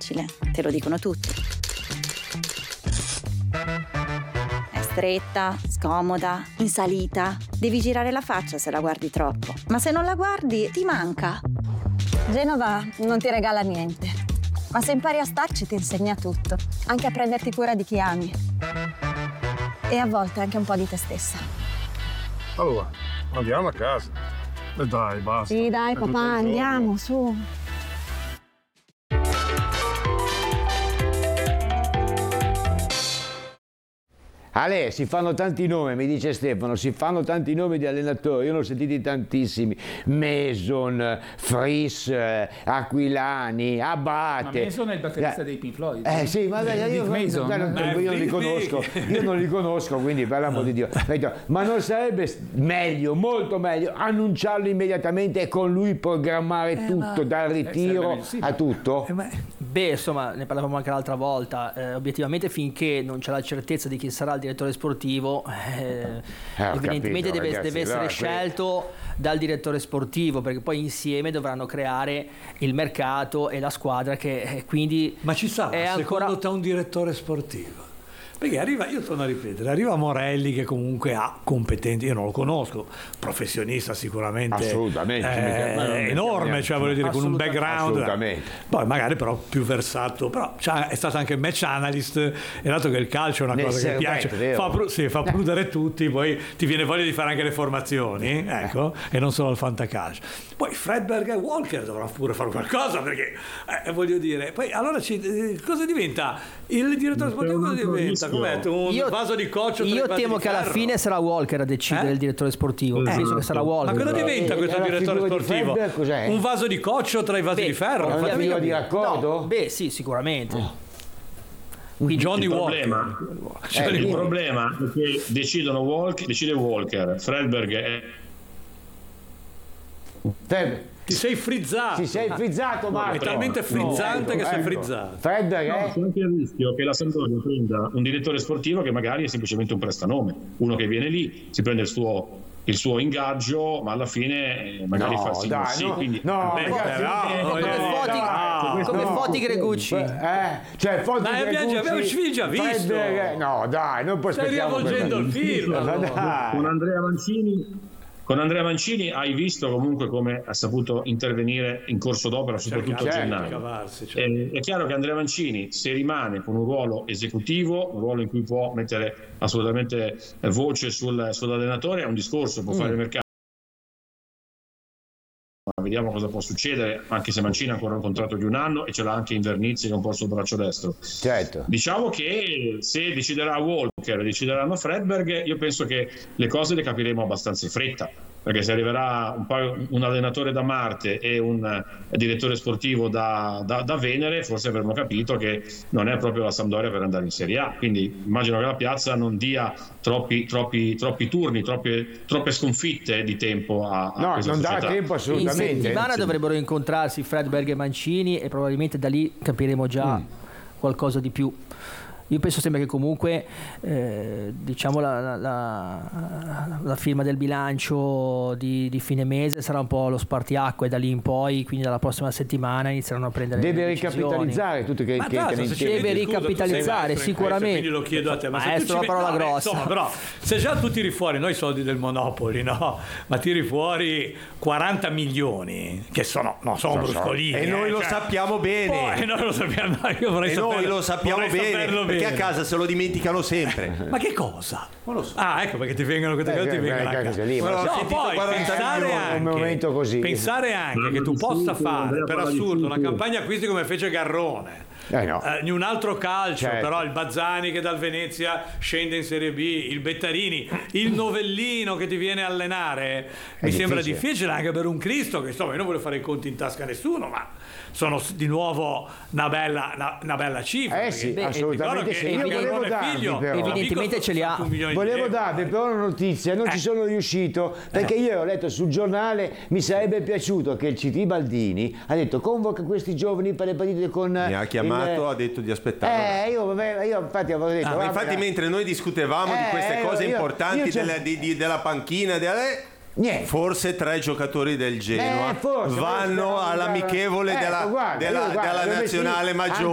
facile, te lo dicono tutti. È stretta, scomoda, in salita. Devi girare la faccia se la guardi troppo. Ma se non la guardi, ti manca. Genova non ti regala niente, ma se impari a starci ti insegna tutto, anche a prenderti cura di chi ami. E a volte anche un po' di te stessa. Allora, andiamo a casa. E dai, basta. Sì, dai, papà, andiamo, su. Ale, si fanno tanti nomi, mi dice Stefano, si fanno tanti nomi di allenatori, io ne ho sentiti tantissimi, Mason, Friss, Aquilani, Abate. Ma Mason è il batterista dei Pink Floyd. Sì, ma io non li conosco, quindi per l'amor di Dio. Ma non sarebbe meglio, molto meglio, annunciarlo immediatamente e con lui programmare tutto, dal ritiro a tutto? Beh, insomma, ne parlavamo anche l'altra volta, obiettivamente finché non c'è la certezza di chi sarà il direttore sportivo, evidentemente deve essere scelto dal direttore sportivo, perché poi insieme dovranno creare il mercato e la squadra che quindi... Ma ci sarà secondo te un direttore sportivo? Perché arriva, io torno a ripetere, arriva Morelli che comunque ha competenti, io non lo conosco, professionista sicuramente, assolutamente, enorme, cioè voglio dire, con un background, assolutamente. Poi magari però più versato, però è stato anche match analyst, è dato che il calcio è una cosa che piace, fa prudere tutti, poi ti viene voglia di fare anche le formazioni, ecco, e non solo il fantacalcio. Poi Fredberg e Walker dovranno pure fare qualcosa, perché voglio dire, poi allora cosa diventa? Il direttore sportivo cosa diventa? Un vaso di coccio. Io temo che alla fine sarà Walker a decidere il direttore sportivo. Penso che sarà Walker. Ma cosa diventa questo direttore sportivo? Un vaso di coccio tra i vasi di ferro? Una figura di raccordo? No, beh, sì, sicuramente. Johnny Walker. Il problema è che decide Walker, Fredberg Ti sei frizzato. Marco. È talmente frizzante che sei frizzato. Fredberg, c'è anche il rischio che la Sampdoria prenda un direttore sportivo che magari è semplicemente un prestanome, uno che viene lì, si prende il suo ingaggio, ma alla fine magari fa sì. Come Foti Gregucci. Abbiamo già visto. No, dai, non puoi stai riavvolgendo il film. Con Andrea Mancini hai visto comunque come ha saputo intervenire in corso d'opera, soprattutto a gennaio. È chiaro che Andrea Mancini, se rimane con un ruolo esecutivo, un ruolo in cui può mettere assolutamente voce sull'allenatore, è un discorso, può fare il mercato. Vediamo cosa può succedere, anche se Mancini ha ancora un contratto di un anno e ce l'ha anche Invernizzi che è un po' sul braccio destro. Certo. Diciamo che se deciderà Walker, decideranno Fredberg, io penso che le cose le capiremo abbastanza in fretta, perché se arriverà un allenatore da Marte e un direttore sportivo da Venere, forse avremo capito che non è proprio la Sampdoria per andare in Serie A. Quindi immagino che la piazza non dia troppi turni, troppe sconfitte di tempo a questa non società. dà tempo assolutamente. In settimana dovrebbero incontrarsi Fredberg e Mancini e probabilmente da lì capiremo già qualcosa di più. Io penso sempre che comunque diciamo la firma del bilancio di fine mese sarà un po' lo spartiacque, da lì in poi, quindi dalla prossima settimana inizieranno a prendere deve ricapitalizzare tutto deve ricapitalizzare sicuramente, quindi lo chiedo a te, ma maestro, la parola grossa. Insomma, però se già tu tiri fuori noi soldi del Monopoli, no? Ma tiri fuori 40 milioni che non sono bruscolini, e noi lo sappiamo bene. Noi lo sappiamo, io vorrei noi lo sappiamo bene. Perché a casa se lo dimenticano sempre. Ma che cosa? Non lo so. Ecco perché ti vengono queste cose, ti vengono a casa. Poi pensare anche che tu possa fare per assurdo una campagna acquisti come fece Garrone. In un altro calcio, però il Bazzani che dal Venezia scende in Serie B, il Bettarini, il Novellino che ti viene a allenare, mi sembra difficile anche per un Cristo che insomma io non voglio fare i conti in tasca a nessuno, ma sono di nuovo una bella cifra. Assolutamente sì. Io volevo darvi, però, evidentemente ce li ha. Volevo darvi però una notizia, non ci sono riuscito perché io ho letto sul giornale, mi sarebbe piaciuto che il CT Baldini ha detto convoca questi giovani per le partite con mi ha chiamato, ha detto di aspettare. Io infatti avevo detto infatti mentre noi discutevamo di queste cose importanti della panchina forse 3 giocatori del Genoa vanno all'amichevole della nazionale maggiore.